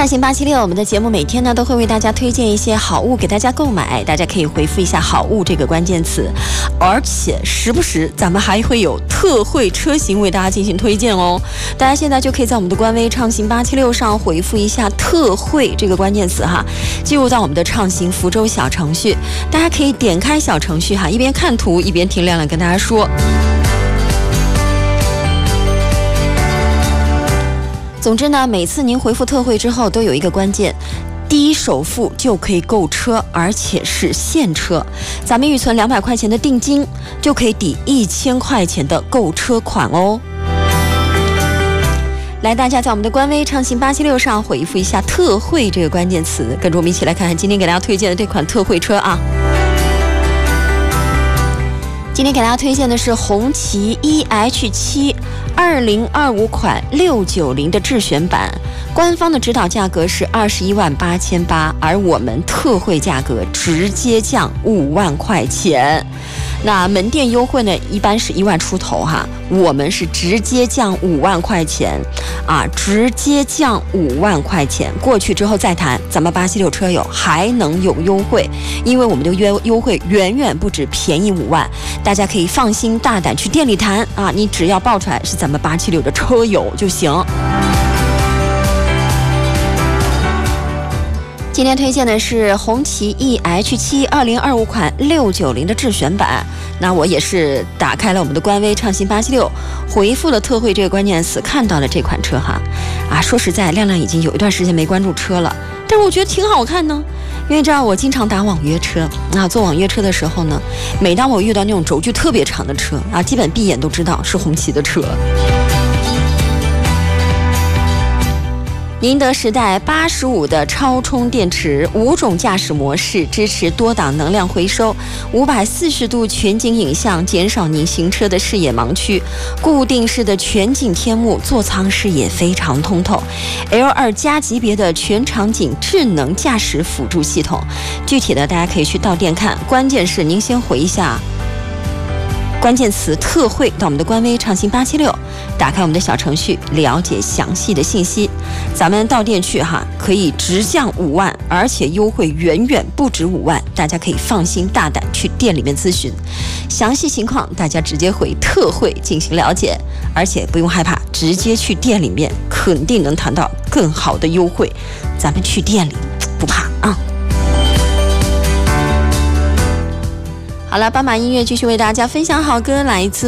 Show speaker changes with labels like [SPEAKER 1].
[SPEAKER 1] 畅行876，我们的节目每天呢都会为大家推荐一些好物给大家购买，大家可以回复一下好物这个关键词，而且时不时咱们还会有特惠车型为大家进行推荐哦。大家现在就可以在我们的官微畅行876上回复一下特惠这个关键词哈，进入到我们的畅行福州小程序，大家可以点开小程序哈，一边看图一边听亮亮跟大家说。总之呢，每次您回复特惠之后都有一个关键，低首付就可以购车，而且是现车。咱们预存200块钱的定金，就可以抵1000块钱的购车款哦。来，大家在我们的官微畅行876上回复一下特惠这个关键词，跟着我们一起来看看今天给大家推荐的这款特惠车啊。今天给大家推荐的是红旗 EH7 2025款690的智选版，官方的指导价格是21.88000，而我们特惠价格直接降5万块钱。那门店优惠呢，一般是1万出头哈，我们是直接降5万块钱啊，直接降5万块钱。过去之后再谈，咱们876车友还能有优惠，因为我们的优惠远远不止便宜5万，大家可以放心大胆去店里谈啊，你只要报出来是咱们876的车友就行。今天推荐的是红旗 EH7 2025款690的智选版，那我也是打开了我们的官微畅行876，回复了特惠这个关键词，看到了这款车哈。说实在，亮亮已经有一段时间没关注车了，但是我觉得挺好看呢。因为这样我经常打网约车，坐网约车的时候呢，每当我遇到那种轴距特别长的车基本闭眼都知道是红旗的车。宁德时代85的超充电池，5种驾驶模式，支持多档能量回收，540度全景影像，减少您行车的视野盲区，固定式的全景天幕，座舱视野非常通透， L2 加级别的全场景智能驾驶辅助系统。具体的大家可以去到店看，关键是您先回一下关键词特惠到我们的官微畅行876，打开我们的小程序了解详细的信息。咱们到店去哈，可以直降5万，而且优惠远远不止5万，大家可以放心大胆去店里面咨询，详细情况大家直接回特惠进行了解，而且不用害怕，直接去店里面肯定能谈到更好的优惠，咱们去店里不怕啊。好了，斑马音乐继续为大家分享好歌，来自